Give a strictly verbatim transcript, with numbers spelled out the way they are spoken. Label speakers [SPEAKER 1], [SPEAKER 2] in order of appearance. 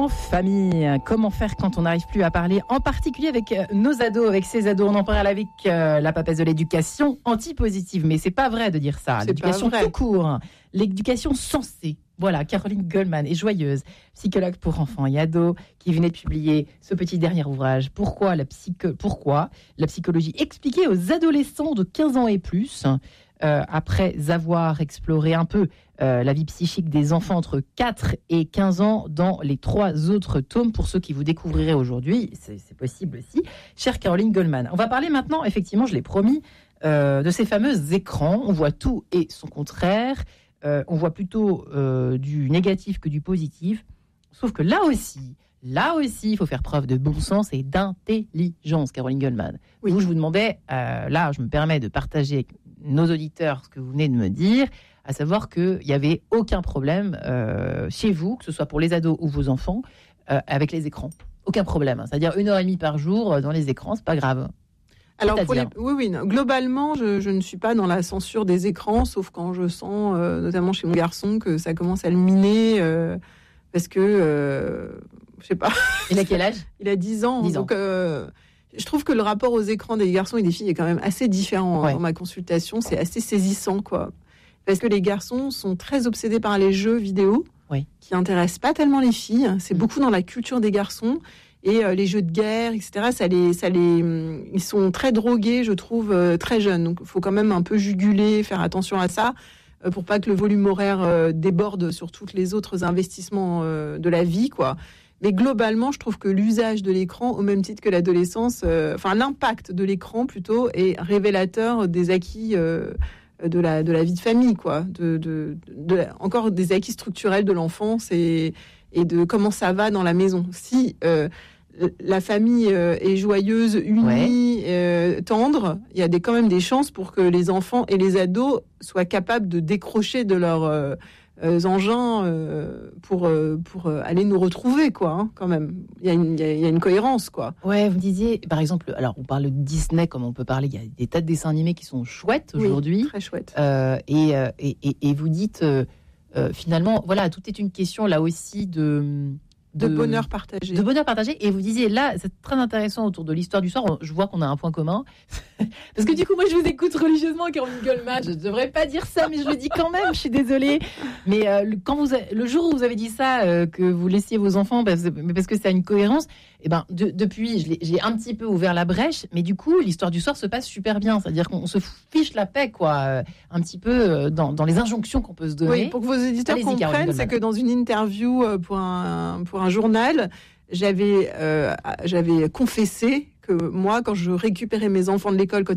[SPEAKER 1] en famille. Comment faire quand on n'arrive plus à parler, en particulier avec nos ados, avec ces ados. On en parle avec euh, la papesse de l'éducation antipositive. Mais c'est pas vrai de dire ça.
[SPEAKER 2] C'est
[SPEAKER 1] L'éducation tout court. L'éducation sensée. Voilà, Caroline Goldman est joyeuse, psychologue pour enfants et ados, qui venait de publier ce petit dernier ouvrage. Pourquoi la, psycho- Pourquoi la psychologie expliquée aux adolescents de quinze ans et plus, euh, après avoir exploré un peu euh, la vie psychique des enfants entre quatre et quinze ans dans les trois autres tomes. Pour ceux qui vous découvriraient aujourd'hui, c'est, c'est possible aussi. Chère Caroline Goldman, on va parler maintenant, effectivement, je l'ai promis, euh, de ces fameux écrans. On voit tout et son contraire. Euh, on voit plutôt euh, du négatif que du positif. Sauf que là aussi, là aussi, il faut faire preuve de bon sens et d'intelligence, Caroline Goldman. Oui. Vous, je vous demandais, euh, là, je me permets de partager avec nos auditeurs ce que vous venez de me dire, à savoir qu'il n'y avait aucun problème euh, chez vous, que ce soit pour les ados ou vos enfants, euh, avec les écrans. Aucun problème. C'est-à-dire une heure et demie par jour dans les écrans, c'est pas grave.
[SPEAKER 2] Alors, pour les... oui, oui, non. Globalement, je, je ne suis pas dans la censure des écrans, sauf quand je sens, euh, notamment chez mon garçon, que ça commence à le miner, euh, parce que, euh, je sais pas.
[SPEAKER 1] Il a quel âge ?
[SPEAKER 2] Il a dix ans.
[SPEAKER 1] dix ans.
[SPEAKER 2] Donc, euh, je trouve que le rapport aux écrans des garçons et des filles est quand même assez différent. Ouais. Dans ma consultation, c'est assez saisissant, quoi. Parce que les garçons sont très obsédés par les jeux vidéo, oui. qui intéressent pas tellement les filles. C'est mmh. beaucoup dans la culture des garçons. Et euh, les jeux de guerre, et cetera, ça les, ça les, ils sont très drogués, je trouve, euh, très jeunes. Donc, il faut quand même un peu juguler, faire attention à ça, euh, pour pas que le volume horaire euh, déborde sur tous les autres investissements euh, de la vie, quoi. Mais globalement, je trouve que l'usage de l'écran, au même titre que l'adolescence, euh, enfin l'impact de l'écran plutôt, est révélateur des acquis euh, de la de la vie de famille, quoi. De, de, de, de encore des acquis structurels de l'enfance et et de comment ça va dans la maison. Si euh, la famille euh, est joyeuse, unie, ouais. euh, tendre, il y a des, quand même des chances pour que les enfants et les ados soient capables de décrocher de leurs euh, euh, engins euh, pour, euh, pour euh, aller nous retrouver, quoi, hein, quand même. Il y a une, il y a, il y a une cohérence, quoi.
[SPEAKER 1] Ouais, vous disiez, par exemple, alors on parle de Disney, comme on peut parler, il y a des tas de dessins animés qui sont chouettes aujourd'hui.
[SPEAKER 2] Oui, très chouettes.
[SPEAKER 1] Euh, et, et, et, et vous dites... Euh, Euh, finalement, voilà, tout est une question là aussi de,
[SPEAKER 2] de, de bonheur partagé.
[SPEAKER 1] De bonheur partagé. Et vous disiez là, c'est très intéressant autour de l'histoire du soir. Je vois qu'on a un point commun. Parce que du coup, moi, je vous écoute religieusement, Caroline Goldman. Je ne devrais pas dire ça, mais je le dis quand même. Je suis désolée. Mais euh, quand vous, a, le jour où vous avez dit ça, euh, que vous laissiez vos enfants, parce, parce que ça a une cohérence, et ben de, depuis, je l'ai, j'ai un petit peu ouvert la brèche. Mais du coup, l'histoire du soir se passe super bien. C'est-à-dire qu'on se fiche la paix, quoi, euh, un petit peu dans, dans les injonctions qu'on peut se donner.
[SPEAKER 2] Oui, pour que vos éditeurs Allez-y, comprennent, c'est que dans une interview pour un pour un journal, j'avais euh, j'avais confessé que moi, quand je récupérais mes enfants de l'école, quand